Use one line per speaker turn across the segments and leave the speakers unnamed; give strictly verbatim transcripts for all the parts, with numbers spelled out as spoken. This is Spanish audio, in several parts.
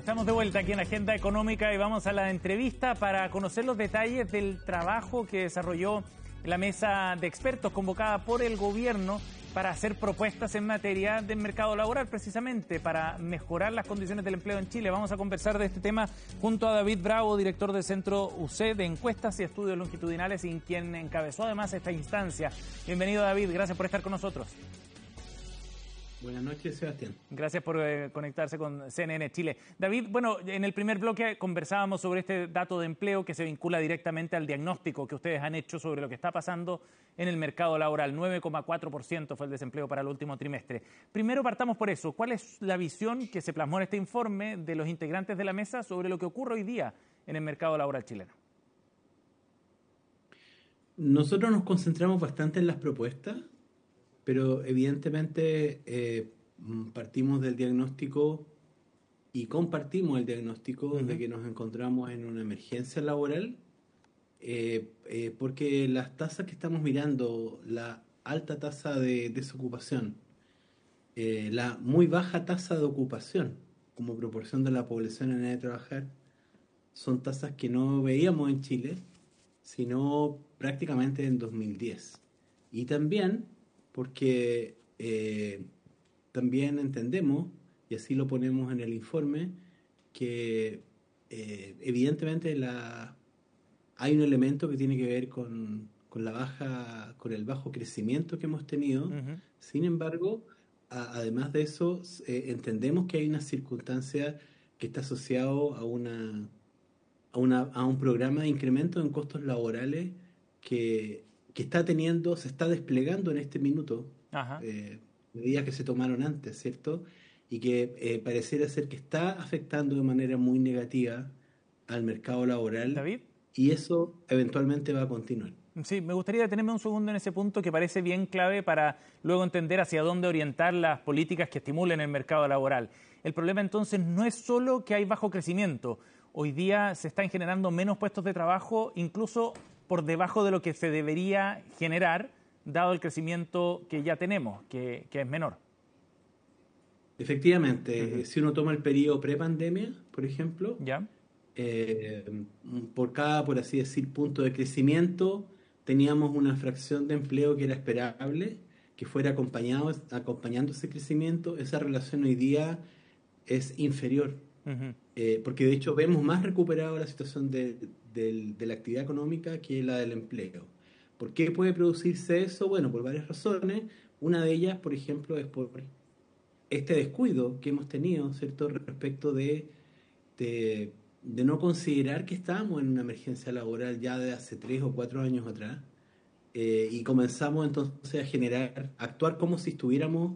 Estamos de vuelta aquí en Agenda Económica y vamos a la entrevista para conocer los detalles del trabajo que desarrolló la mesa de expertos convocada por el gobierno para hacer propuestas en materia del mercado laboral, precisamente para mejorar las condiciones del empleo en Chile. Vamos a conversar de este tema junto a David Bravo, director del Centro U C de Encuestas y Estudios Longitudinales, y quien encabezó además esta instancia. Bienvenido, David, gracias por estar con nosotros.
Buenas noches, Sebastián.
Gracias por eh, conectarse con C N N Chile. David, bueno, en el primer bloque conversábamos sobre este dato de empleo que se vincula directamente al diagnóstico que ustedes han hecho sobre lo que está pasando en el mercado laboral. nueve coma cuatro por ciento fue el desempleo para el último trimestre. Primero partamos por eso. ¿Cuál es la visión que se plasmó en este informe de los integrantes de la mesa sobre lo que ocurre hoy día en el mercado laboral chileno?
Nosotros nos concentramos bastante en las propuestas, pero evidentemente eh, partimos del diagnóstico y compartimos el diagnóstico uh-huh. de que nos encontramos en una emergencia laboral, eh, eh, porque las tasas que estamos mirando, la alta tasa de desocupación, eh, la muy baja tasa de ocupación como proporción de la población en edad de trabajar, son tasas que no veíamos en Chile, sino prácticamente en dos mil diez. Y también porque eh, también entendemos, y así lo ponemos en el informe, que eh, evidentemente la, hay un elemento que tiene que ver con, con la baja, con el bajo crecimiento que hemos tenido. Uh-huh. Sin embargo, a, además de eso, eh, entendemos que hay una circunstancia que está asociado a una, a una a un programa de incremento en costos laborales que que está teniendo, se está desplegando en este minuto, eh, medidas que se tomaron antes, ¿cierto? Y que eh, pareciera ser que está afectando de manera muy negativa al mercado laboral.
David.
Y eso eventualmente va a continuar.
Sí, me gustaría detenerme un segundo en ese punto que parece bien clave para luego entender hacia dónde orientar las políticas que estimulen el mercado laboral. El problema entonces no es solo que hay bajo crecimiento. Hoy día se están generando menos puestos de trabajo, incluso por debajo de lo que se debería generar, dado el crecimiento que ya tenemos, que, que es menor.
Efectivamente, uh-huh. si uno toma el periodo prepandemia, por ejemplo,
¿ya?
Eh, por cada, por así decir, punto de crecimiento, teníamos una fracción de empleo que era esperable, que fuera acompañado, acompañando ese crecimiento. Esa relación hoy día es inferior. Uh-huh. Eh, porque de hecho vemos más recuperado la situación de, de, de la actividad económica que la del empleo. ¿Por qué puede producirse eso? Bueno, por varias razones. Una de ellas, por ejemplo, es por este descuido que hemos tenido, ¿cierto?, respecto de, de, de no considerar que estábamos en una emergencia laboral ya de hace tres o cuatro años atrás, eh, y comenzamos entonces a generar, a actuar como si estuviéramos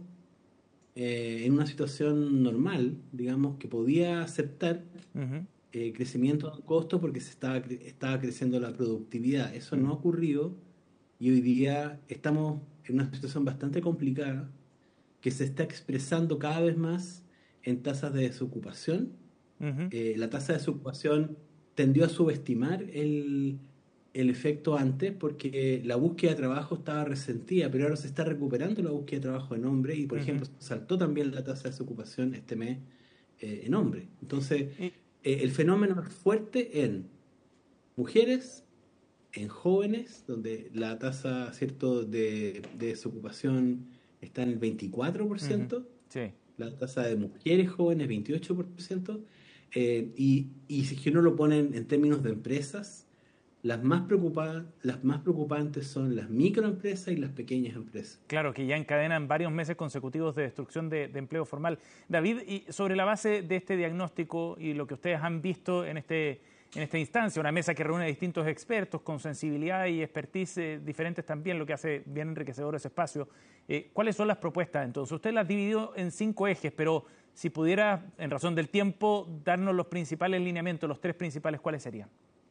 Eh, en una situación normal, digamos, que podía aceptar uh-huh. eh, crecimiento de costos porque se estaba, estaba creciendo la productividad. Eso uh-huh. no ha ocurrido y hoy día estamos en una situación bastante complicada que se está expresando cada vez más en tasas de desocupación. Uh-huh. Eh, la tasa de desocupación tendió a subestimar el, el efecto antes porque la búsqueda de trabajo estaba resentida, pero ahora se está recuperando la búsqueda de trabajo en hombres y, por uh-huh. ejemplo, saltó también la tasa de desocupación este mes eh, en hombres. Entonces, eh, el fenómeno es fuerte en mujeres, en jóvenes, donde la tasa, ¿cierto?, de, de desocupación está en el veinticuatro por ciento, uh-huh.
sí.
La tasa de mujeres jóvenes veintiocho por ciento, eh, y, y si uno lo pone en, en términos de empresas, Las más, preocupadas, las más preocupantes son las microempresas y las pequeñas empresas.
Claro, que ya encadenan varios meses consecutivos de destrucción de, de empleo formal. David, y sobre la base de este diagnóstico y lo que ustedes han visto en, este, en esta instancia, una mesa que reúne a distintos expertos con sensibilidad y expertise eh, diferentes también, lo que hace bien enriquecedor ese espacio, eh, ¿cuáles son las propuestas entonces? Usted las dividió en cinco ejes, pero si pudiera, en razón del tiempo, darnos los principales lineamientos, los tres principales, ¿cuáles serían?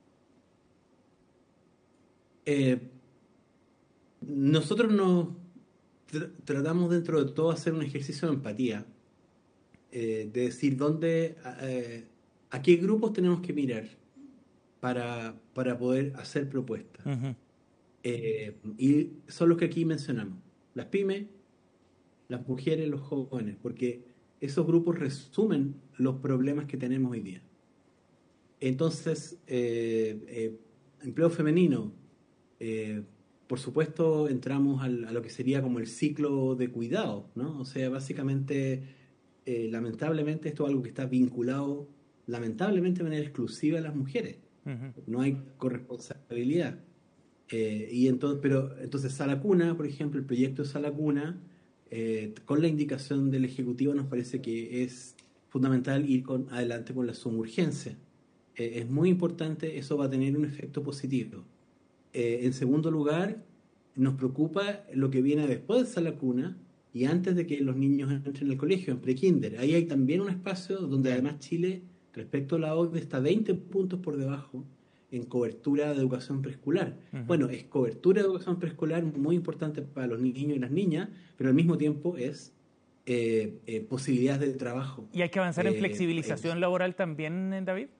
Eh, nosotros nos tr- tratamos dentro de todo hacer un ejercicio de empatía, eh, de decir dónde, eh, a qué grupos tenemos que mirar para, para poder hacer propuestas. Uh-huh. Eh, y son los que aquí mencionamos: las pymes, las mujeres, los jóvenes, porque esos grupos resumen los problemas que tenemos hoy día. Entonces, eh, eh, empleo femenino, eh, por supuesto entramos al, a lo que sería como el ciclo de cuidado, ¿no? O sea, básicamente, eh, lamentablemente esto es algo que está vinculado, lamentablemente de manera exclusiva a las mujeres. Uh-huh. No hay corresponsabilidad. Eh, y entonces, pero entonces Sala Cuna, por ejemplo, el proyecto de Sala Cuna, eh, con la indicación del Ejecutivo nos parece que es fundamental ir con, adelante con la sumurgencia. Eh, es muy importante, eso va a tener un efecto positivo. Eh, en segundo lugar, nos preocupa lo que viene después de Sala Cuna y antes de que los niños entren al colegio, en pre-kinder. Ahí hay también un espacio donde además Chile, respecto a la O C D E, está veinte puntos por debajo en cobertura de educación preescolar. Uh-huh. Bueno, es cobertura de educación preescolar muy importante para los niños y las niñas, pero al mismo tiempo es eh, eh, posibilidades de trabajo.
¿Y hay que avanzar
eh,
en flexibilización eh, laboral también, David?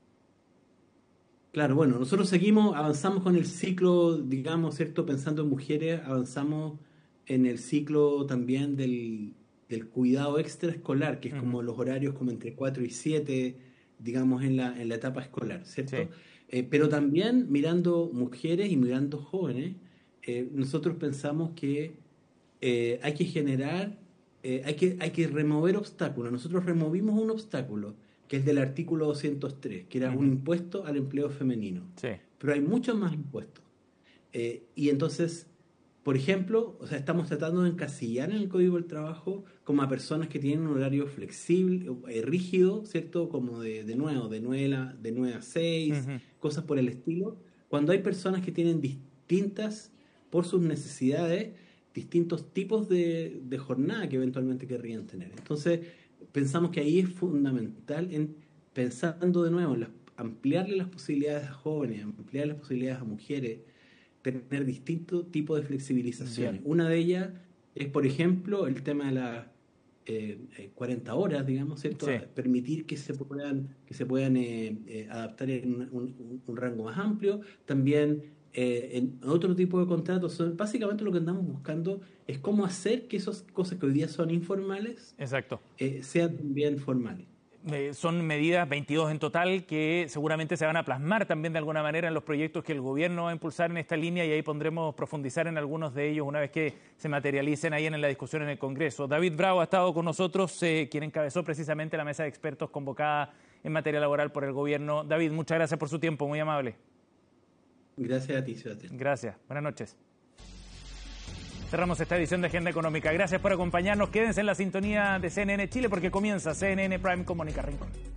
Claro, bueno, nosotros seguimos, avanzamos con el ciclo, digamos, ¿cierto? Pensando en mujeres, avanzamos en el ciclo también del, del cuidado extraescolar, que es uh-huh. como los horarios como entre cuatro y siete, digamos, en la, en la etapa escolar, ¿cierto? Sí. Eh, pero también mirando mujeres y mirando jóvenes, eh, nosotros pensamos que eh, hay que generar, eh, hay que, hay que remover obstáculos. Nosotros removimos un obstáculo, que es del artículo doscientos tres, que era uh-huh. un impuesto al empleo femenino.
Sí.
Pero hay muchos más impuestos. Eh, y entonces, por ejemplo, o sea, estamos tratando de encasillar en el Código del Trabajo como a personas que tienen un horario flexible, eh, rígido, ¿cierto? Como de, de nuevo, de nueve a, de nueve a seis, uh-huh. cosas por el estilo. Cuando hay personas que tienen distintas, por sus necesidades, distintos tipos de, de jornada que eventualmente querrían tener. Entonces, pensamos que ahí es fundamental, en pensando de nuevo en las, ampliarle las posibilidades a jóvenes, ampliar las posibilidades a mujeres, tener distintos tipos de flexibilizaciones. Bien. Una de ellas es, por ejemplo, el tema de las eh, cuarenta horas, digamos, ¿cierto?
Sí.
Permitir que se puedan, que se puedan eh, eh, adaptar en un, un, un rango más amplio. También eh, en otro tipo de contratos. Básicamente lo que andamos buscando es cómo hacer que esas cosas que hoy día son informales
Exacto.
Eh, sean también formales.
Eh, son medidas, veintidós en total, que seguramente se van a plasmar también de alguna manera en los proyectos que el gobierno va a impulsar en esta línea, y ahí pondremos profundizar en algunos de ellos una vez que se materialicen ahí en la discusión en el Congreso. David Bravo ha estado con nosotros, eh, quien encabezó precisamente la mesa de expertos convocada en materia laboral por el gobierno. David, muchas gracias por su tiempo, muy amable.
Gracias a ti, Sebastián.
Gracias, buenas noches. Cerramos esta edición de Agenda Económica. Gracias por acompañarnos. Quédense en la sintonía de C N N Chile porque comienza C N N Prime con Mónica Rincón.